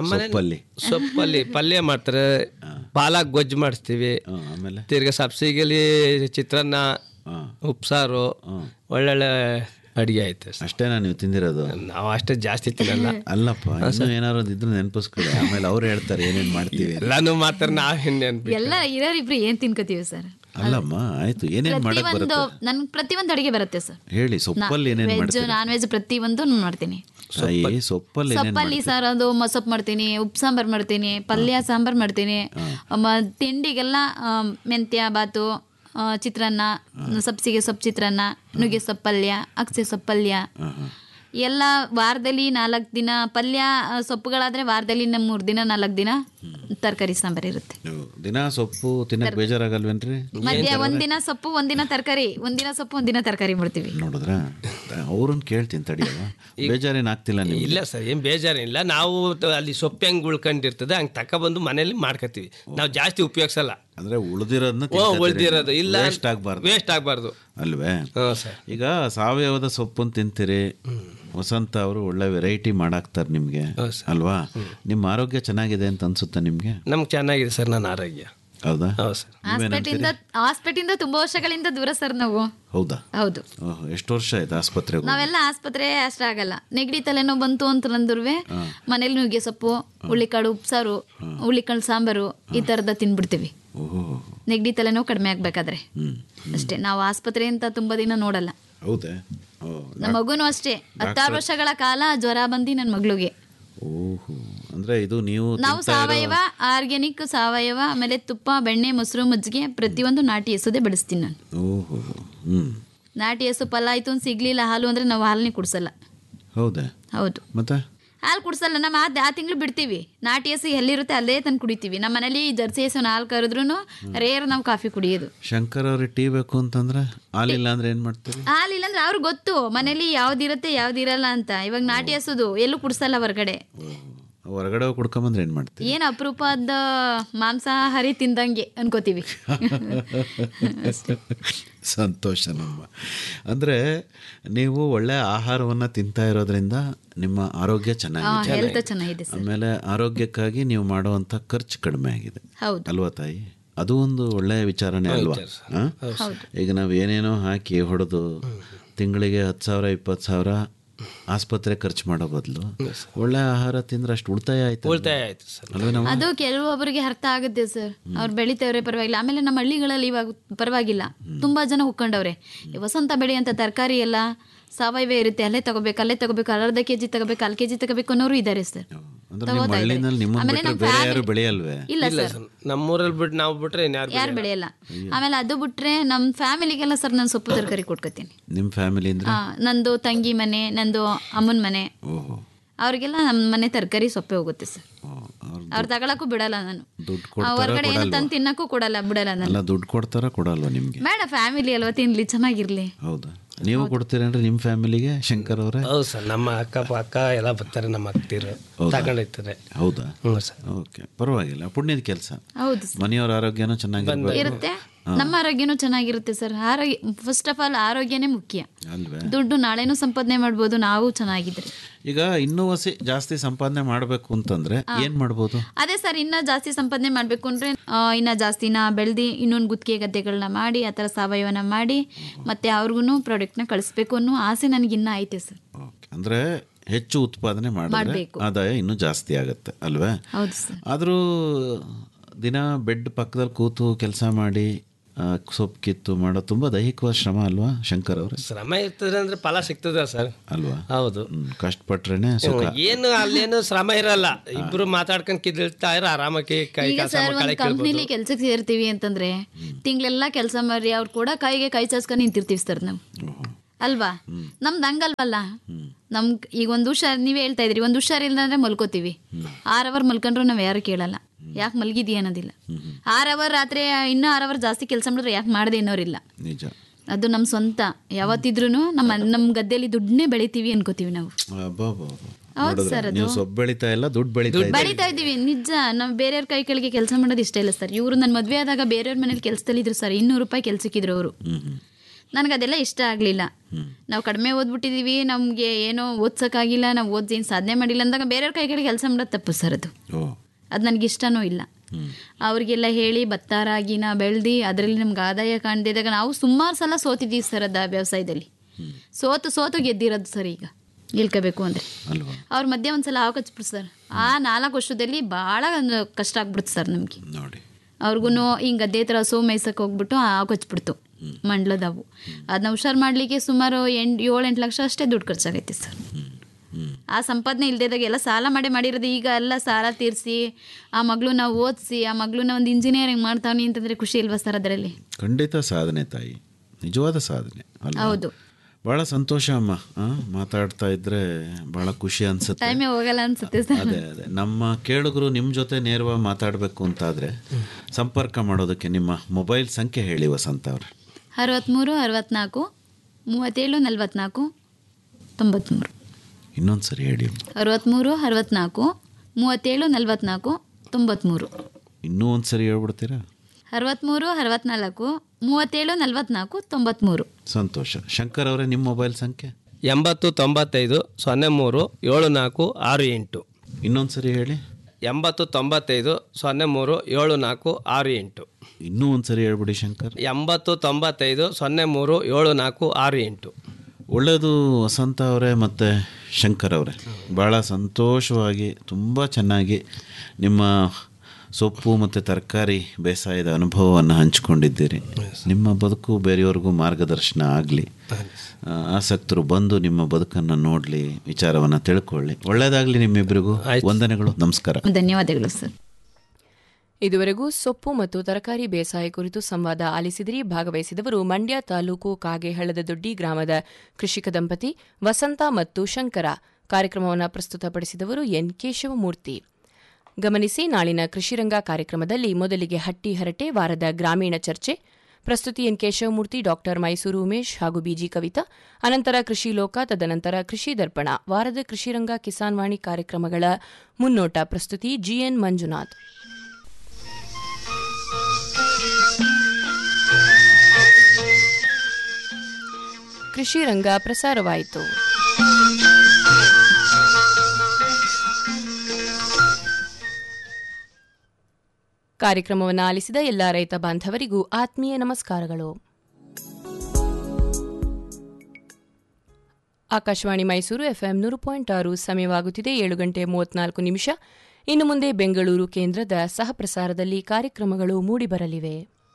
[SPEAKER 3] ಸೊಪ್ಪಲ್ಲಿ ಪಲ್ಯ ಮಾಡ್ತಾರೆ, ಪಾಲಕ್ ಗೊಜ್ಜು ಮಾಡಿಸ್ತೀವಿ,
[SPEAKER 1] ಆಮೇಲೆ
[SPEAKER 3] ತಿರ್ಗಾ ಸಬ್ಸಿಗೆಲಿ ಚಿತ್ರಾನ್ನ, ಉಪ್ಸಾರು, ಒಳ್ಳೊಳ್ಳೆ ಅಡಿಗೆ ಐತೆ.
[SPEAKER 1] ಅಷ್ಟೇನಾ ನೀವು ತಿಂದಿರೋದು?
[SPEAKER 3] ನಾವು ಅಷ್ಟೇ ಜಾಸ್ತಿ ತಿನ್ನಲ್ಲ.
[SPEAKER 1] ಅಲ್ಲಪ್ಪ, ಇನ್ನೂ ಏನಾರು ಇದ್ರೆ ನೆನಪಿಸ್ಕೊಳ್ಳಿ, ಆಮೇಲೆ ಅವ್ರು ಹೇಳ್ತಾರೆ ಏನೇನು ಮಾಡ್ತೀವಿ.
[SPEAKER 3] ಎಲ್ಲಾನು ಮಾಡ್ತಾರೆ, ನಾವು
[SPEAKER 2] ಎಲ್ಲ ಇರೋರಿಬ್ರು ಏನ್ ತಿನ್ಕೋತೀವಿ ಸರ್?
[SPEAKER 1] ಅಲ್ಲಮ್ಮ, ಆಯ್ತು, ಏನೇನು ಮಾಡಕ್ ಬರುತ್ತೆ?
[SPEAKER 2] ನನ್ ಪ್ರತಿಯೊಂದು ಅಡಿಗೆ ಬರುತ್ತೆ ಸರ್.
[SPEAKER 1] ಹೇಳಿ, ಸೊಪ್ಪಲ್ಲಿ ಏನೇನು
[SPEAKER 2] ವೆಜ್ ನಾನ್ ವೆಜ್ ಪ್ರತಿಯೊಂದು ಮಾಡ್ತೀನಿ.
[SPEAKER 1] ಸೊಪ್ಪಲ್ಲಿ
[SPEAKER 2] ಸರ್ ಅದು ಸೊಪ್ಪು ಮಾಡ್ತೀನಿ, ಉಪ್ಪು ಸಾಂಬಾರ್ ಮಾಡ್ತೀನಿ, ಪಲ್ಯ ಸಾಂಬಾರ್ ಮಾಡ್ತೀನಿ, ತಿಂಡಿಗೆಲ್ಲ ಮೆಂತ್ಯ ಬಾತು, ಚಿತ್ರಾನ್ನ, ಸಬ್ಸಿಗೆ ಸೊಪ್ಪು ಚಿತ್ರಾನ್ನ, ನುಗ್ಗೆ ಸೊಪ್ಪು ಪಲ್ಯ, ಅಗಸೆ ಸೊಪ್ಪು ಪಲ್ಯ ಎಲ್ಲ ವಾರದಲ್ಲಿ 4 ದಿನ. ಪಲ್ಯ ಸೊಪ್ಪುಗಳಾದ್ರೆ ವಾರದಲ್ಲಿ 3 ದಿನ 4 ದಿನ ತರಕಾರಿ ಸಾಂಬಾರ್ ಇರುತ್ತೆ.
[SPEAKER 1] ದಿನ ಸೊಪ್ಪು ತಿನ್ನಕ್ ಬೇಜಾರಾಗಲ್ವೇನ್ರಿ?
[SPEAKER 2] ಮಧ್ಯ ಒಂದಿನ ಸೊಪ್ಪು ಒಂದಿನ ತರಕಾರಿ, ಒಂದಿನ ಸೊಪ್ಪು ಒಂದಿನ ತರಕಾರಿ ಮಾಡ್ತೀವಿ.
[SPEAKER 1] ನೋಡಿದ್ರ, ಅವ್ರನ್ನ ಕೇಳ್ತೀನಿ ತಡಿಯವ, ಬೇಜಾರೇನು ಆಗ್ತಿಲ್ಲ ನಿಮ್ಗೆ?
[SPEAKER 3] ಇಲ್ಲ ಸರ್, ಏನ್ ಬೇಜಾರೇನಿಲ್ಲ. ನಾವು ಅಲ್ಲಿ ಸೊಪ್ಪು ಹೆಂಗ್ ಉಳ್ಕೊಂಡಿರ್ತದೆ ಹಂಗೆ ತಗೊಬಂದು ಮನೇಲಿ ಮಾಡ್ಕೋತೀವಿ. ನಾವು ಜಾಸ್ತಿ ಉಪಯೋಗಿಸಲ್ಲ.
[SPEAKER 1] ಅಂದ್ರೆ ಉಳಿದಿರೋದನ್ನ ಇಲ್ಲ,
[SPEAKER 3] ವೇಸ್ಟ್ ಆಗಬಾರ್ದು
[SPEAKER 1] ಅಲ್ವೇ? ಈಗ ಸಾವಯವದ ಸೊಪ್ಪನ್ನು ತಿಂತೀರಿ, ವಸಂತ ಅವರು ಒಳ್ಳೆ ವೆರೈಟಿ ಮಾಡಾಕ್ತಾರೆ ನಿಮ್ಗೆ ಅಲ್ವಾ? ನಿಮ್ಮ ಆರೋಗ್ಯ ಚೆನ್ನಾಗಿದೆ ಅಂತ ಅನ್ಸುತ್ತಾ ನಿಮ್ಗೆ?
[SPEAKER 3] ನಮ್ಗೆ ಚೆನ್ನಾಗಿದೆ ಸರ್, ನನ್ನ ಆರೋಗ್ಯ.
[SPEAKER 1] ಹೌದಾ?
[SPEAKER 2] ಹಾಸ್ಪಿಟಲ್ ತುಂಬಾ ವರ್ಷಗಳಿಂದ ದೂರ ಸರ್ ನಾವು.
[SPEAKER 1] ಹೌದಾ?
[SPEAKER 2] ಹೌದು.
[SPEAKER 1] ಎಷ್ಟು ವರ್ಷ ಆಯ್ತು ಆಸ್ಪತ್ರೆಗೆ?
[SPEAKER 2] ನಾವೆಲ್ಲ ಆಸ್ಪತ್ರೆ ಅಷ್ಟಾಗಲ್ಲ. ನೆಗಡಿ ತಲೆನೋವು ಬಂತು ಅಂತಂದ್ರೂ ಮನೇಲಿ ನುಗ್ಗೆ ಸೊಪ್ಪು, ಹುಳ್ಳಿಕಾಳು ಉಪ್ಸಾರು, ಹುಳ್ಳಿಕಾಳು ಸಾಂಬಾರು ಈ ತರದ ತಿನ್ಬಿಡ್ತೀವಿ. ನೆಗಡಿ ತಲೆನೋವು ಕಡಿಮೆ ಆಗ್ಬೇಕಾದ್ರೆ ಅಷ್ಟೇ. ನಾವು ಆಸ್ಪತ್ರೆ ಅಂತ ತುಂಬಾ ದಿನ ನೋಡಲ್ಲ.
[SPEAKER 1] ಹೌದಾ?
[SPEAKER 2] ನಮ್ಮ ಮಗುನು ಅಷ್ಟೇ 16 ವರ್ಷಗಳ ಕಾಲ ಜ್ವರ ಬಂದು ನನ್ನ ಮಗಳಿಗೆ.
[SPEAKER 1] ಓಹೋ, ಅಂದ್ರೆ ಇದು
[SPEAKER 2] ನಾವು ಸಾವಯವ, ಆರ್ಗ್ಯಾನಿಕ್ ಸಾವಯವ, ಆಮೇಲೆ ತುಪ್ಪ, ಬೆಣ್ಣೆ, ಮೊಸರು, ಮಜ್ಜಿಗೆ ಪ್ರತಿಯೊಂದು ನಾಟಿ ಹಸುದೇ ಬೆಳೆಸ್ತೀನಿ ನಾನು.
[SPEAKER 1] ಓಹೋ,
[SPEAKER 2] ನಾಟಿ ಹಸು ಫಲ ಆಯ್ತು ಸಿಗ್ಲಿಲ್ಲ ಹಾಲು ಅಂದ್ರೆ ನಾವು ಹಾಲನ್ನೇ ಕುಡಿಸಲ್ಲ.
[SPEAKER 1] ಹೌದಾ?
[SPEAKER 2] ಹೌದು.
[SPEAKER 1] ಮತ್ತೆ
[SPEAKER 2] ಹಾಲು ಕುಡಿಸಲ್ಲ. ನಮ್ಮ ಆ ತಿಂಗಳು ಬಿಡ್ತೀವಿ. ನಾಟಿ ಹಸು ಎಲ್ಲಿರುತ್ತೆ ಅಲ್ಲೇ ತಂದು ಕುಡಿತೀವಿ. ನಮ್ಮ ಮನೇಲಿ ಜರ್ಸಿ ಹಸು ಹಾಲು ಕರೆದ್ರೂ ರೇರ್ ನಾವು ಕಾಫಿ ಕುಡಿಯೋದು.
[SPEAKER 1] ಶಂಕರ್ ಅವ್ರಿಗೆ ಟೀ ಬೇಕು ಅಂತಂದ್ರೆ ಹಾಲಿಲ್ಲ ಅಂದ್ರೆ ಏನ್ ಮಾಡ್ತೀವಿ?
[SPEAKER 2] ಹಾಲಿಲ್ಲ ಅಂದ್ರೆ ಅವ್ರಿಗೆ ಗೊತ್ತು ಮನೇಲಿ ಯಾವ್ದಿರುತ್ತೆ ಯಾವ್ದಿರಲ್ಲ ಅಂತ. ಇವಾಗ ನಾಟಿ ಹಸುದು ಎಲ್ಲೂ ಕುಡಿಸಲ್ಲ ಹೊರಗಡೆ.
[SPEAKER 1] ಹೊರಗಡೆ ಕುಡ್ಕೊಂಬಂದ್ರೆ ಏನ್ ಮಾಡ್ತೀವಿ?
[SPEAKER 2] ಏನು ಅಪರೂಪದ ಮಾಂಸಾಹಾರಿ ತಿಂದಂಗೆ ಅನ್ಕೋತೀವಿ.
[SPEAKER 1] ಸಂತೋಷ ನಮ್ಮ. ಅಂದರೆ ನೀವು ಒಳ್ಳೆ ಆಹಾರವನ್ನು ತಿಂತಾ ಇರೋದ್ರಿಂದ ನಿಮ್ಮ ಆರೋಗ್ಯ
[SPEAKER 2] ಚೆನ್ನಾಗಿದೆ.
[SPEAKER 1] ಆಮೇಲೆ ಆರೋಗ್ಯಕ್ಕಾಗಿ ನೀವು ಮಾಡುವಂಥ ಖರ್ಚು ಕಡಿಮೆ ಆಗಿದೆ ಅಲ್ವಾ ತಾಯಿ? ಅದು ಒಂದು ಒಳ್ಳೆಯ ವಿಚಾರನೇ ಅಲ್ವಾ? ಈಗ ನಾವು ಏನೇನೋ ಹಾಕಿ ಹೊಡೆದು ತಿಂಗಳಿಗೆ 10,000 20,000 ಆಸ್ಪತ್ರೆ ಖರ್ಚು ಮಾಡೋ ಬದಲು ಒಳ್ಳೆ ಆಹಾರ ತಿಂದ್ರೆ ಅಷ್ಟು ಉಳಿತಾಯ ಆಯ್ತು.
[SPEAKER 2] ಅದು ಕೆಲವೊಬ್ಬರಿಗೆ ಅರ್ಥ ಆಗುತ್ತೆ ಸರ್. ಅವ್ರು ಬೆಳಿತವ್ರೆ ಪರವಾಗಿಲ್ಲ. ಆಮೇಲೆ ನಮ್ಮ ಹಳ್ಳಿಗಳಲ್ಲಿ ಇವಾಗ ಪರವಾಗಿಲ್ಲ, ತುಂಬಾ ಜನ ಹುಕ್ಕೊಂಡವ್ರೆ. ವಸಂತ ಬೆಳೆ ಅಂತ ತರಕಾರಿ ಎಲ್ಲ ಸಾವಯವ ಇರುತ್ತೆ, ಅಲ್ಲೇ ತಗೋಬೇಕು ಅರ್ಧ ಕೆಜಿ ತಗೋಬೇಕು, 1 ಕೆಜಿ ತಗೋಬೇಕು ಅನ್ನೋರು ಇದ್ದಾರೆ ಸರ್.
[SPEAKER 3] ಇಲ್ಲ ಸರ್, ನಮ್ಮೂರಲ್ಲಿ ಬಿಟ್ಟು ನಾವು ಬಿಟ್ರೆ
[SPEAKER 2] ಯಾರು ಬೆಳೆಯಲ್ಲ. ಆಮೇಲೆ ಅದು ಬಿಟ್ರೆ ನಮ್ಮ ಫ್ಯಾಮಿಲಿಗೆಲ್ಲ ಸರ್ ನಾನು ಸೊಪ್ಪು ತರಕಾರಿ ಕೊಟ್ಕೋತೀನಿ.
[SPEAKER 1] ನಿಮ್ಮ ಫ್ಯಾಮಿಲಿ
[SPEAKER 2] ನಂದು ತಂಗಿ ಮನೆ, ನಂದು ಅಮ್ಮನ ಮನೆ, ಅವ್ರಿಗೆಲ್ಲ ನಮ್ಮ ಮನೆ ತರಕಾರಿ ಸೊಪ್ಪೆ ಹೋಗುತ್ತೆ ಸರ್. ಅವ್ರು ತಗೊಳಕ್ಕೂ ಬಿಡಲ್ಲ ನಾನು. ಹೊರಗಡೆ ಏನು ತಂದು ತಿನ್ನಕ್ಕೂ ಬಿಡಲ್ಲ ನಾನು.
[SPEAKER 1] ದುಡ್ಡು ಕೊಡ್ತಾರ ಕೊಡಲ್ವಾ ನಿಮ್ಗೆ?
[SPEAKER 2] ಬೇಡ, ಫ್ಯಾಮಿಲಿ ಅಲ್ವಾ, ತಿನ್ಲಿ, ಚೆನ್ನಾಗಿರ್ಲಿ.
[SPEAKER 1] ಹೌದಾ? ನೀವು ಕೊಡ್ತೀರೇನ್ರಿ ನಿಮ್ಮ ಫ್ಯಾಮಿಲಿಗೆ ಶಂಕರ್ ಅವರೇ?
[SPEAKER 3] ಹೌದು ಸರ್, ನಮ್ಮ ಅಕ್ಕ ಎಲ್ಲ ಬರ್ತಾರೆ, ನಮ್ಮ ಅಕ್ತಿರು ತಗೊಂಡೋಗ್ತಾರೆ.
[SPEAKER 1] ಹೌದಾ? ಓಕೆ, ಪರವಾಗಿಲ್ಲ, ಪುಣ್ಯದ ಕೆಲಸ.
[SPEAKER 2] ಹೌದು,
[SPEAKER 1] ಮನೆಯವರ ಆರೋಗ್ಯನೂ
[SPEAKER 2] ಚೆನ್ನಾಗಿರುತ್ತೆ, ನಮ್ಮ ಆರೋಗ್ಯನೂ ಚೆನ್ನಾಗಿರುತ್ತೆ ಸರ್. ಆರೋಗ್ಯ ಫಸ್ಟ್ ಆಫ್ ಆಲ್ ಆರೋಗ್ಯನೇ ಮುಖ್ಯ. ದುಡ್ಡು ನಾಳೆನೂ ಸಂಪಾದನೆ ಮಾಡ್ಬೋದು ನಾವು ಚೆನ್ನಾಗಿದ್ರೆ.
[SPEAKER 1] ಈಗ ಇನ್ನೂ ಜಾಸ್ತಿ ಸಂಪಾದನೆ ಮಾಡಬೇಕು ಅಂತಂದ್ರೆ ಏನ್ ಮಾಡ್ಬೋದು?
[SPEAKER 2] ಅದೇ ಸರ್, ಇನ್ನ ಜಾಸ್ತಿ ಸಂಪಾದನೆ ಮಾಡ್ಬೇಕು ಅಂದ್ರೆ ಇನ್ನ ಜಾಸ್ತಿನ ಬೆಳೆದಿ ಇನ್ನೊಂದು ಗುತ್ತಿಗೆ ಗದ್ದೆಗಳನ್ನ ಮಾಡಿ ಆ ಥರ ಸಾವಯವನ ಮಾಡಿ ಮತ್ತೆ ಅವ್ರಿಗೂ ಪ್ರಾಡಕ್ಟ್ನ ಕಳಿಸ್ಬೇಕು ಅನ್ನೋ ಆಸೆ ನನಗಿನ್ನ ಐತೆ ಸರ್.
[SPEAKER 1] ಅಂದ್ರೆ ಹೆಚ್ಚು ಉತ್ಪಾದನೆ ಮಾಡಬೇಕು, ಆದಾಯ ಇನ್ನೂ ಜಾಸ್ತಿ ಆಗುತ್ತೆ ಅಲ್ವೇ?
[SPEAKER 2] ಹೌದು ಸರ್.
[SPEAKER 1] ಆದರೂ ದಿನ ಬೆಡ್ ಪಕ್ಕದಲ್ಲಿ ಕೂತು ಕೆಲಸ ಮಾಡಿ ಸೊಪ್ಪು ಕಿತ್ತು ಮಾಡೋ ತುಂಬ ದೈಹಿಕವಾದ ಶ್ರಮ ಅಲ್ವಾ ಶಂಕರ್ ಅವರೇ?
[SPEAKER 3] ಶ್ರಮ ಇರ್ತದೆ ಅಂದ್ರೆ ಫಲ ಸಿಗ್ತದೆ ಸರ್.
[SPEAKER 1] ಅಲ್ವಾ?
[SPEAKER 3] ಹೌದು.
[SPEAKER 1] ಕಷ್ಟಪಟ್ರೇನೆ ಸುಖ.
[SPEAKER 3] ಏನು ಅಲ್ಲೇನು ಶ್ರಮ ಇರಲ್ಲ, ಇಬ್ರು ಮಾತಾಡ್ಕೊಂಡು ಕಿದ್ದಿರ್ತಾ ಇರೋ ಆರಾಮಾಗಿ ಕೈ
[SPEAKER 2] ಈಗ
[SPEAKER 3] ಕೆಲಸ
[SPEAKER 2] ಸರ್ ಒಂದು ಕಂಪ್ನಿಲಿ ಕೆಲ್ಸಕ್ಕೆ ಸೇರ್ತೀವಿ ಅಂತಂದ್ರೆ ತಿಂಗಳೆಲ್ಲ ಕೆಲಸ ಮಾಡಿ ಅವ್ರು ಕೂಡ ಕೈಗೆ ಕೈ ಚಾಚ್ಕೊಂಡು ನಿಂತಿರ್ತೀವಿ ಸರ್ ನಾವು, ಅಲ್ವಾ? ನಮ್ದು ಹಂಗಲ್ವಲ್ಲ. ಈಗ ಒಂದು ಹುಷಾರ್, ನೀವೇ ಹೇಳ್ತಾ ಇದ್ರಿ, ಒಂದು ಹುಷಾರಿಲ್ಲ ಅಂದ್ರೆ ಮಲ್ಕೋತೀವಿ. 6 ಅವರ್ ಮಲ್ಕೊಂಡ್ರು ನಾವು ಯಾರು ಕೇಳಲ್ಲ, ಯಾಕೆ ಮಲ್ಗಿದೀಯ ಅನ್ನೋದಿಲ್ಲ. 6 ಅವರ್ ರಾತ್ರಿ ಇನ್ನೂ 6 ಅವರ್ ಜಾಸ್ತಿ ಕೆಲಸ ಮಾಡಿದ್ರೆ ಯಾಕೆ ಮಾಡದೆ ಅನ್ನೋರಿಲ್ಲ.
[SPEAKER 1] ನಿಜ.
[SPEAKER 2] ಅದು ನಮ್ಮ ಸ್ವಂತ. ಯಾವತ್ತಿದ್ರೂ ನಮ್ಮ ಗದ್ದೆಯಲ್ಲಿ ದುಡ್ಡನ್ನೇ ಬೆಳಿತೀವಿ ಅನ್ಕೋತೀವಿ ನಾವು. ಹೌದು ಸರ್, ಅದು
[SPEAKER 1] ಸೊಪ್ಪು ಬೆಳಿತಾ ಇಲ್ಲ, ದುಡ್ಡು
[SPEAKER 2] ಬೆಳಿತಾ ಇದೀವಿ ನಿಜ. ನಾವು ಬೇರೆಯವ್ರ ಕೈ ಕೆಳಗೆ ಕೆಲಸ ಮಾಡೋದು ಇಷ್ಟ ಇಲ್ಲ ಸರ್. ಇವರು ನನ್ನ ಮದುವೆ ಆದಾಗ ಬೇರೆಯವ್ರ ಮನೇಲಿ ಕೆಲಸದಲ್ಲಿದ್ರು ಸರ್, 200 ರೂಪಾಯಿ ಕೆಲ್ಸಕ್ಕಿದ್ರು ಅವರು. ನನಗೆ ಅದೆಲ್ಲ ಇಷ್ಟ ಆಗಲಿಲ್ಲ. ನಾವು ಕಡಿಮೆ ಓದ್ಬಿಟ್ಟಿದ್ದೀವಿ, ನಮಗೆ ಏನೋ ಓದ್ಸೋಕ್ಕಾಗಿಲ್ಲ, ನಾವು ಓದಿ ಏನು ಸಾಧನೆ ಮಾಡಿಲ್ಲ ಅಂದಾಗ ಬೇರೆಯವ್ರ ಕೈ ಕೆಳಗೆ ಕೆಲಸ ಮಾಡೋದು ತಪ್ಪು ಸರ್. ಅದು ನನಗೆ ಇಷ್ಟನೂ ಇಲ್ಲ. ಅವ್ರಿಗೆಲ್ಲ ಹೇಳಿ ಭತ್ತ ರಾಗಿನ ಬೆಳೆದು ಅದರಲ್ಲಿ ನಮ್ಗೆ ಆದಾಯ ಕಾಣ್ದಿದ್ದಾಗ ನಾವು ಸುಮಾರು ಸಲ ಸೋತಿದ್ದೀವಿ ಸರ್. ಅದು ವ್ಯವಸಾಯದಲ್ಲಿ ಸೋತು ಗೆದ್ದಿರೋದು ಸರ್. ಈಗ ನಿಲ್ಕೋಬೇಕು ಅಂದರೆ ಅವ್ರ ಮಧ್ಯೆ ಒಂದ್ಸಲ ಹಾವು ಕಚ್ಬಿಡ್ತು ಸರ್. ಆ 4 ವರ್ಷದಲ್ಲಿ ಭಾಳ ಕಷ್ಟ ಆಗ್ಬಿಡ್ತು ಸರ್ ನಮಗೆ. ಅವ್ರಿಗೂ ಹಿಂಗೆ ಗದ್ದೆ ಹತ್ರ ಹಸು ಮೇಯ್ಸಕ್ಕೆ ಹೋಗ್ಬಿಟ್ಟು ಹಾವು ಕಚ್ಬಿಡ್ತು, ಮಂಡ್ಲದವು. ಅದನ್ನ ಹುಷಾರು ಮಾಡಲಿಕ್ಕೆ ಸುಮಾರು 7-8 ಲಕ್ಷ ಅಷ್ಟೇ ದುಡ್ಡು ಖರ್ಚಾಗೈತೆ ಸರ್. ಆ ಸಂಪಾದನೆ ಇಲ್ದಿದ್ದಾಗ ಎಲ್ಲ ಸಾಲ ಮಾಡಿರೋದು. ಈಗ ಎಲ್ಲ ಸಾಲ ತೀರಿಸಿ ಆ ಮಗಳನ್ನ ಓದಿಸಿ ಆ ಮಗಳನ್ನ ಒಂದು ಇಂಜಿನಿಯರಿಂಗ್ ಮಾಡ್ತಾವನಿ ಅಂತಂದರೆ ಖುಷಿ ಇಲ್ವಾ ಸರ್? ಅದರಲ್ಲಿ ಖಂಡಿತ
[SPEAKER 1] ಸಾಧನೆ ತಾಯಿ, ನಿಜವಾದ ಸಾಧನೆ.
[SPEAKER 2] ಹೌದು,
[SPEAKER 1] ಭಾಳ ಸಂತೋಷ ಅಮ್ಮ. ಮಾತಾಡ್ತಾ ಇದ್ರೆ ಭಾಳ ಖುಷಿ ಅನ್ಸುತ್ತೆ,
[SPEAKER 2] ಟೈಮೇ ಹೋಗಲ್ಲ ಅನ್ಸುತ್ತೆ ಸರ್.
[SPEAKER 1] ಅದೇ ನಮ್ಮ ಕೇಳುಗರು ನಿಮ್ಮ ಜೊತೆ ನೇರವಾಗಿ ಮಾತಾಡಬೇಕು ಅಂತಾದರೆ ಸಂಪರ್ಕ ಮಾಡೋದಕ್ಕೆ ನಿಮ್ಮ ಮೊಬೈಲ್ ಸಂಖ್ಯೆ ಹೇಳಿ ವಸಂತ ಅವ್ರೆ.
[SPEAKER 2] 63 64 37 44 93.
[SPEAKER 1] ಇನ್ನೊಂದು ಸರಿ ಹೇಳಿ.
[SPEAKER 2] 63 64 37 44 93.
[SPEAKER 1] ಇನ್ನೂ ಒಂದು ಸರಿ ಹೇಳ್ಬಿಡ್ತೀರಾ?
[SPEAKER 2] 63 64 37 44 93.
[SPEAKER 1] ಸಂತೋಷ. ಶಂಕರ್ ಅವರೇ, ನಿಮ್ಮ ಮೊಬೈಲ್ ಸಂಖ್ಯೆ?
[SPEAKER 3] 80 95 03 7468.
[SPEAKER 1] ಇನ್ನೊಂದು ಸರಿ ಹೇಳಿ.
[SPEAKER 3] 80 95 03 7468.
[SPEAKER 1] ಇನ್ನೂ ಒಂದು ಸರಿ ಹೇಳ್ಬಿಡಿ ಶಂಕರ್.
[SPEAKER 3] 80 95 03 7468.
[SPEAKER 1] ಒಳ್ಳೆಯದು ವಸಂತ ಅವರೇ ಮತ್ತು ಶಂಕರ್ ಅವರೇ, ಭಾಳ ಸಂತೋಷವಾಗಿ ತುಂಬ ಚೆನ್ನಾಗಿ ನಿಮ್ಮ ಸೊಪ್ಪು ಮತ್ತು ತರಕಾರಿ ಬೇಸಾಯದ ಅನುಭವವನ್ನು ಹಂಚಿಕೊಂಡಿದ್ದೀರಿ. ನಿಮ್ಮ ಬದುಕು ಬೇರೆಯವ್ರಿಗೂ ಮಾರ್ಗದರ್ಶನ ಆಗಲಿ, ಆಸಕ್ತರು ಬಂದು ನಿಮ್ಮ ಬದುಕನ್ನು ನೋಡಲಿ, ವಿಚಾರವನ್ನು ತಿಳ್ಕೊಳ್ಳಿ. ಒಳ್ಳೆಯದಾಗಲಿ ನಿಮ್ಮಿಬ್ಬರಿಗೂ. ವಂದನೆಗಳು, ನಮಸ್ಕಾರ.
[SPEAKER 2] ಧನ್ಯವಾದಗಳು ಸರ್.
[SPEAKER 4] ಇದುವರೆಗೂ ಸೊಪ್ಪು ಮತ್ತು ತರಕಾರಿ ಬೇಸಾಯ ಕುರಿತು ಸಂವಾದ ಆಲಿಸಿದಿರಿ. ಭಾಗವಹಿಸಿದವರು ಮಂಡ್ಯ ತಾಲೂಕು ಕಾಗೇಹಳ್ಳದ ದೊಡ್ಡಿ ಗ್ರಾಮದ ಕೃಷಿಕ ದಂಪತಿ ವಸಂತ ಮತ್ತು ಶಂಕರ. ಕಾರ್ಯಕ್ರಮವನ್ನು ಪ್ರಸ್ತುತಪಡಿಸಿದವರು ಎನ್ ಕೇಶವಮೂರ್ತಿ. ಗಮನಿಸಿ, ನಾಳಿನ ಕೃಷಿರಂಗ ಕಾರ್ಯಕ್ರಮದಲ್ಲಿ ಮೊದಲಿಗೆ ಹಟ್ಟಿ ಹರಟೆ ವಾರದ ಗ್ರಾಮೀಣ ಚರ್ಚೆ. ಪ್ರಸ್ತುತಿ ಎನ್ ಕೇಶವಮೂರ್ತಿ, ಡಾಕ್ಟರ್ ಮೈಸೂರು ಉಮೇಶ್ ಹಾಗೂ ಬಿಜಿ ಕವಿತಾ. ಅನಂತರ ಕೃಷಿ ಲೋಕ, ತದನಂತರ ಕೃಷಿ ದರ್ಪಣ. ವಾರದ ಕೃಷಿರಂಗ ಕಿಸಾನ್ ವಾಣಿ ಕಾರ್ಯಕ್ರಮಗಳ ಮುನ್ನೋಟ. ಪ್ರಸ್ತುತಿ ಜಿಎನ್ ಮಂಜುನಾಥ್. ಕೃಷಿ ರಂಗ ಪ್ರಸಾರವಾಯಿತು. ಕಾರ್ಯಕ್ರಮವನ್ನು ಆಲಿಸಿದ ಎಲ್ಲ ರೈತ ಬಾಂಧವರಿಗೂ ಆತ್ಮೀಯ ನಮಸ್ಕಾರಗಳು. ಆಕಾಶವಾಣಿ ಮೈಸೂರು ಎಫ್ಎಂ 100.6 ಸಮಯವಾಗುತ್ತಿದೆ. 7:34. ಇನ್ನು ಮುಂದೆ ಬೆಂಗಳೂರು ಕೇಂದ್ರದ ಸಹಪ್ರಸಾರದಲ್ಲಿ ಕಾರ್ಯಕ್ರಮಗಳು ಮೂಡಿಬರಲಿವೆ.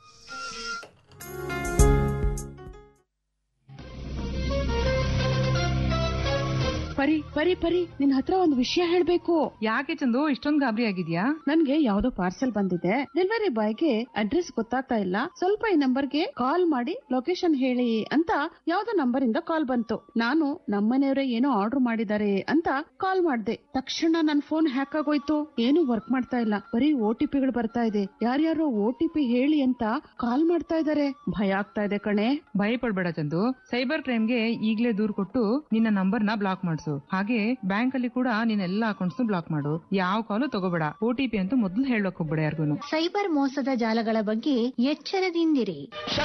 [SPEAKER 5] ಪರಿ ಪರಿ ಪರಿ ನಿನ್ ಹತ್ರ ಒಂದು ವಿಷಯ ಹೇಳ್ಬೇಕು.
[SPEAKER 6] ಯಾಕೆ ಚಂದು ಇಷ್ಟೊಂದು ಗಾಬರಿ ಆಗಿದ್ಯಾ?
[SPEAKER 5] ನನ್ಗೆ ಯಾವ್ದೋ ಪಾರ್ಸೆಲ್ ಬಂದಿದೆ. ಡೆಲಿವರಿ ಬಾಯ್ಗೆ ಅಡ್ರೆಸ್ ಗೊತ್ತಾಗ್ತಾ ಇಲ್ಲ. ಸ್ವಲ್ಪ ಈ ನಂಬರ್ಗೆ ಕಾಲ್ ಮಾಡಿ ಲೊಕೇಶನ್ ಹೇಳಿ ಅಂತ ಯಾವ್ದೋ ನಂಬರ್ ಇಂದ ಕಾಲ್ ಬಂತು. ನಾನು ನಮ್ಮನೆಯವರೇ ಏನೋ ಆರ್ಡರ್ ಮಾಡಿದ್ದಾರೆ ಅಂತ ಕಾಲ್ ಮಾಡ್ದೆ. ತಕ್ಷಣ ನನ್ ಫೋನ್ ಹ್ಯಾಕ್ ಆಗೋಯ್ತು. ಏನು ವರ್ಕ್ ಮಾಡ್ತಾ ಇಲ್ಲ. ಬರೀ OTP ಗಳು ಬರ್ತಾ ಇದೆ. ಯಾರ್ಯಾರೋ OTP ಹೇಳಿ ಅಂತ ಕಾಲ್ ಮಾಡ್ತಾ ಇದಾರೆ. ಭಯ ಆಗ್ತಾ ಇದೆ ಕಣೆ.
[SPEAKER 6] ಭಯ ಪಡ್ಬೇಡ ಚಂದು. ಸೈಬರ್ ಕ್ರೈಮ್ಗೆ ಈಗ್ಲೇ ದೂರ್ ಕೊಟ್ಟು ನಿನ್ನ ನಂಬರ್ನ ಬ್ಲಾಕ್ ಮಾಡ್ಸು. ಹಾಗೆ ಬ್ಯಾಂಕ್ ಅಲ್ಲಿ ಕೂಡ ನಿನ್ನ ಎಲ್ಲಾ ಅಕೌಂಟ್ಸ್ ಬ್ಲಾಕ್ ಮಾಡು. ಯಾವ ಕಾಲು ತಗೋಬೇಡ. OTP ಅಂತೂ ಮೊದಲು ಹೇಳಕ್ ಹೋಗ್ಬೇಡ ಯಾರಿಗೂ.
[SPEAKER 7] ಸೈಬರ್ ಮೋಸದ ಜಾಲಗಳ ಬಗ್ಗೆ ಎಚ್ಚರದಿಂದಿರಿ.